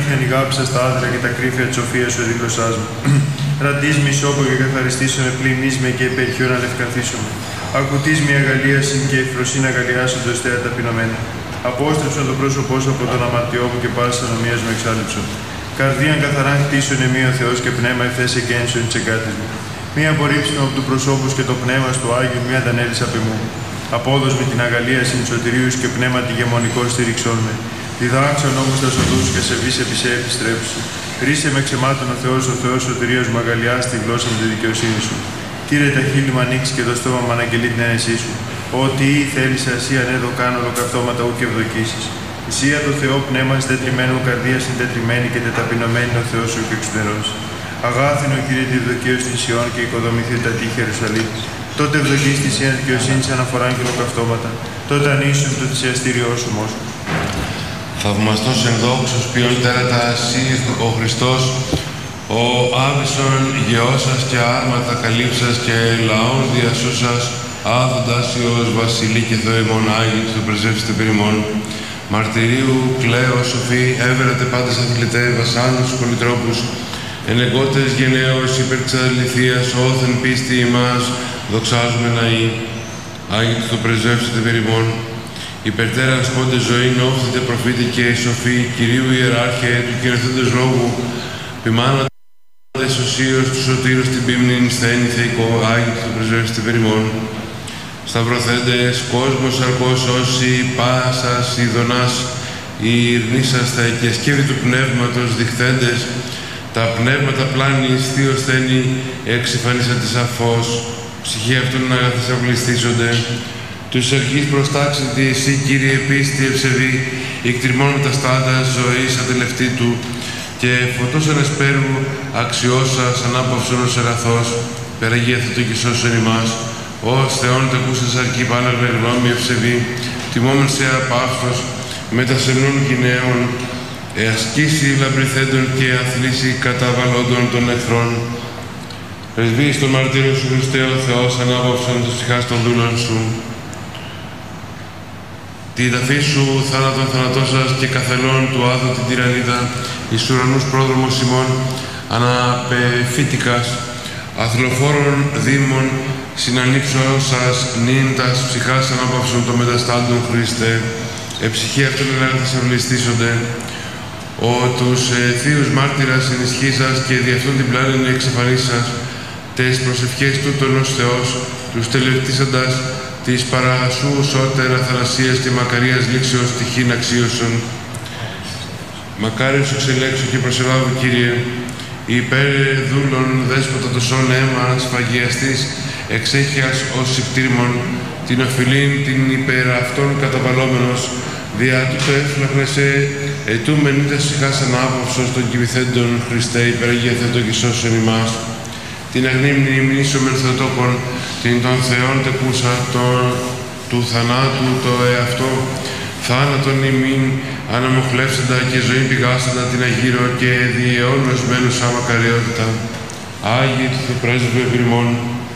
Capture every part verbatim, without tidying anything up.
αλήθειαν ηγάψα στα άδρα και τα κρύφια της σοφίας σου εδίπλωσάς μου. Ραντής μη σώπο και καθαριστήσομαι, πλημνείς με και υπερχιόν αλευκαθίσομαι. Ακουτείς μια αγαλίασιν και ευφροσύν αγαλιάσουν το εστέα ταπεινωμένα. Απόστρεψον το πρόσωπό σου από τον αμαρτιό μου και πάσης ανομίας μου εξάλληψον. Καρδίαν καθαράν χτίσουν εμεί ο Θεός και πνεύμα ευθέσε και ένσον της εγκάτης μου. Μία απορρίψινο από του προσώπους και το πνεύμα του Άγιου, μία αντανέλης απ' εμού. Απόδος με την αγαλίασιν σωτηρίους και πνεύμα τη γεμονικό στήριξόν με. Διδάξον όμως τα σωτούς και σε βείς επί σε επιστρέψου. Ρίσε με ξεμάτων ο Θεός, ο Θεός σωτηρίας μου αγαλιά στη γλώσσα με τη δικαιοσύνη σου. Κύριε τα χείλη μου ανοίξει και το στόμα μου αναγγελεί την ένεσή σου. Ότι ή θέλεις εσύ ανέδω κάνω ολοκαυτώματα ου και ευδοκίσεις. Ισία το Θεό πνεύμα συντετριμένου καρδία συντετριμένη και τεταπεινωμένη ο Θεός σου και εξουδερός. Αγάθινο Κύριε τη ευδοκίου στην Σιών και οικοδομηθεί τα τείχη Ιερουσαλήμ. Τότε ευδοκεί στη Σία δικαιοσύνη αναφορά και ολοκαυτώματα. Τότε ανήσουν το θυσιαστήριό σου μόσου. Θαυμαστός εν δόξος ποιον τέρατα εσύ ο Χριστός, ο άβυσον γεώσας και άρματα καλύψας και λαών διασούσας, άδοντας Υιός βασιλεί και Θεό ημών Άγιοι του πρεσβεύσετε περιμών. Μαρτυρίου κλαίω σοφή, έβερατε πάντες αθλητέ, βασάνους πολυτρόπους, ενεγότες γενναίος υπέρ της αληθείας, όθεν πίστη ημάς, δοξάζουμε ναοί. Άγιοι του πρεσβεύσετε περιμών. Υπερτέραν σκόντες ζωήν, όφθητε προφήτη και σοφή, Κυρίου Ιεράρχε, του κυρεθέντος λόγου, ποιμάνατε σωσίως του σωτήρους την πίμνην, σθένη θεϊκό, Άγιοι του πρεσβεύσετε περιμών. Σταυρωθέντες, κόσμος αρκός όσοι, πάσας, ειδονάς, οι ειρνήσαστε και σκεύη του πνεύματος διχθέντες, τα πνεύματα πλάνης, θείος θένη, εξυφανίσατε σαφώς, ψυχή αυτών αγαθές αυλιστήσονται. Τους αρχής προστάξετε εσύ, Κύριε πίστη ευσεβή, εκτριμών με τα στάντα ζωής ατελευτή του, και φωτός ανεσπέρου αξιώσας ανάπαυσον ως αγαθός, περαγία θετό και σώσον ημάς, ως Θεόν τεκούσας αρκή πάναρβε γνώμη ευσεβή, τιμόμεν σε απαύστος, μετασενούν γυναίων, εασκήσει λαμπριθέντων και αθλήσει καταβαλλόντων των εχθρών. Πρεσβείς των μαρτύρων σου Χριστέ ο Θεός, ανάπαυσον τους ψυχάς των δούλων σου. Τη ταφή σου θάνατον θανατώσας και καθελών του άδου την τυραννίδα, εις ουρανούς πρόδρομος ημών, αναπεφύτικας, αθλοφόρων δήμων, συνανύψωσας νυν τας ψυχάς ανάπαυσον των μεταστάντων Χριστέ, εψυχή αυτών ελάχιστας αυλιστήσονται, ο τους ε, θείους μάρτυρας ενισχύσας και δι' αυτόν την πλάνην εξαφανίσας, τες προσευχές τούτων ως Θεός, τους τελευτήσαντας, της παρασού σώτερα θαλασσίας και μακαρίας λήξεως τυχήν αξίωσον. Μακάριος εξελέξω και προσελάβω, Κύριε, υπέρ δούλων δέσποτα το σών αίμα σφαγιαστής, εξέχειας ως υπτήρμων, την οφειλήν την υπέρ αυτών καταβαλλόμενος, δια τούτο έφλαχνεσαι, ετούμεν ήτας ψυχάς ανάπαυσος των κυβηθέντων Χριστέ, υπεραγία θέτω και σώσον ημάς. Την αγνή μνημνήσομεν Θεοτόκον, την των Θεών τεκούσα, το, του θανάτου το εαυτό, θάνατον ημίν αναμοχλεύσαντα και ζωή πηγάσαντα την αγύρο και διαιώνος μένουσα μακαριότητα. Άγιοι του Θεοπρέσβου ευρημών,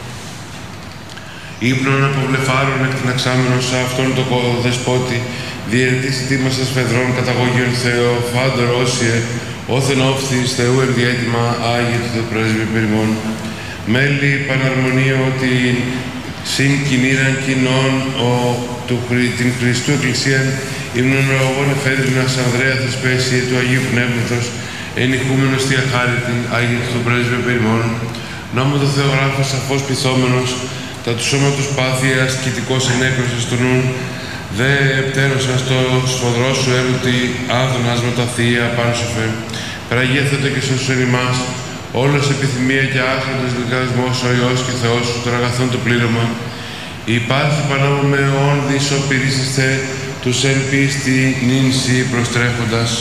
ύπνον αποβλεφάρων εκτιναξάμενος σε αυτόν το δεσπότη, διαιρετής ετοίμασας φεδρών καταγώγιον Θεό, φάντορ όσιε, όθεν όφθης Θεού ενδιέτοιμα, Άγιοι του Θεοπρέσβου ευρημών. Μέλη παναρμονία την συν κινήραν κοινών ο, του, την Χριστού Εκκλησίαν, ύμνον λογών εφέδρινας Ανδρέα θεσπέση του Αγίου Πνεύματος, ενηχούμενος θεία χάριτη, Άγιοι του Θεοπρέσβου ευρημών. Νόμο το Θεογράφος σαφώς πειθόμενος, τα του σώματος πάθειας κοιτικός ενέκρωσες του νουν, δε επτέρωσας το σφοδρό σου έρωτη, άδωνας με τα θεία πάνσοφε. Περαγία θέτω και σώσον ημάς, όλος επιθυμία και άχροντος δικασμός ο Υιός και Θεός σου, των αγαθών το πλήρωμα. Υπάρχει πανόμο με όν δίσο πυρίσσεστε, τους εν πίστη νύνση προστρέχοντας.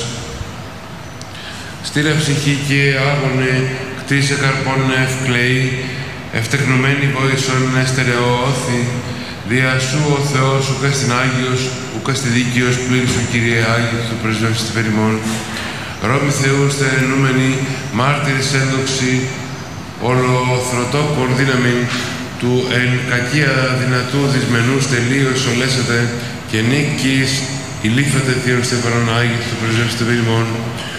Στήρα ψυχή και άγωνε, κτίσε καρπών ευκλαίη, ευτεχνωμένη βοήσον εστερεώθη, δια σου ο Θεός, ουκ εστιν Άγιος, ουκ εστιν δίκαιος, πλην σου Κύριε Άγιος, του πρεσβεύσετε περιμών. Ρώμη Θεού στερενούμενοι, μάρτυρης ένδοξη, ολοθρωτόκον δύναμη, του εν κακία δυνατού δυσμενούς τελείως ολέσατε, και νίκης ηλίφατε Θείον Στεφανών Άγιοι, του πρεσβεύσετε περιμών.